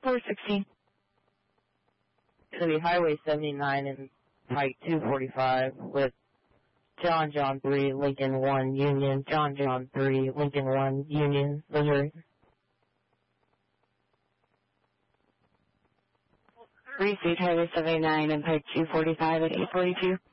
416. It's going to be Highway 79 and Pike 245 with John 3, Lincoln 1, Union, John 3, Lincoln 1, Union, Missouri. Receive Highway 79 and Pike 245 at 842.